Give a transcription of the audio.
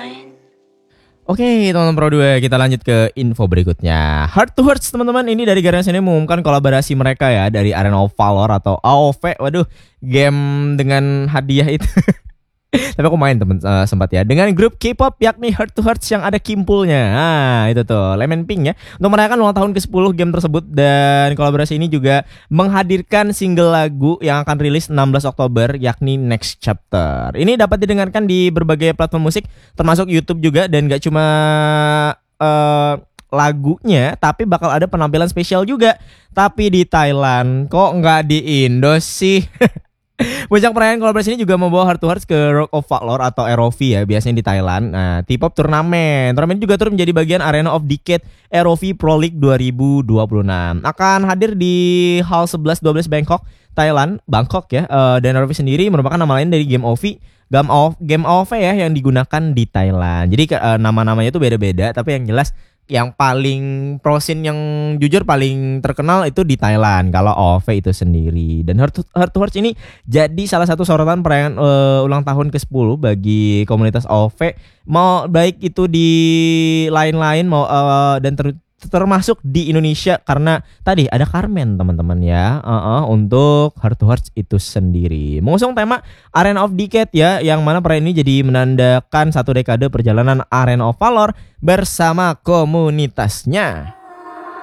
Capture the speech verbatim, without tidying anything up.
Oke teman-teman Pro dua, kita lanjut ke info berikutnya. Heart to Hearts teman-teman, ini dari Garena ini mengumumkan kolaborasi mereka ya dari Arena of Valor atau A O V. Waduh, game dengan hadiah itu. Tapi aku main temen uh, sempat ya dengan grup K-pop yakni Heart to Hearts yang ada Kimpulnya. Nah itu tuh Lemon Pink ya, untuk merayakan ulang tahun ke sepuluh game tersebut. Dan kolaborasi ini juga menghadirkan single lagu yang akan rilis enam belas Oktober yakni Next Chapter. Ini dapat didengarkan di berbagai platform musik termasuk YouTube juga. Dan gak cuma uh, lagunya, tapi bakal ada penampilan spesial juga. Tapi di Thailand, kok nggak di Indo sih? Puncak perayaan kolaborasi ini juga membawa Heart to Hearts ke Rock of Valor atau R O V ya, biasanya di Thailand. Nah, T-pop turnamen. Turnamen juga turut menjadi bagian Arena of Decade R O V Pro League dua ribu dua puluh enam. Akan hadir di Hall sebelas dua belas Bangkok, Thailand, Bangkok ya. Uh, dan R O V sendiri merupakan nama lain dari game O V. Game of game O V ya yang digunakan di Thailand. Jadi uh, nama-namanya itu beda-beda, tapi yang jelas yang paling prosin yang jujur paling terkenal itu di Thailand kalau O V itu sendiri. Dan Heart to, Heart to Hearts ini jadi salah satu sorotan perayaan uh, ulang tahun ke sepuluh bagi komunitas O V, mau baik itu di lain-lain mau uh, dan ter, termasuk di Indonesia karena tadi ada Carmen teman-teman ya. Uh-uh, untuk Heart to Hearts itu sendiri mengusung tema Arena of Decade ya, yang mana perayaan ini jadi menandakan satu dekade perjalanan Arena of Valor bersama komunitasnya.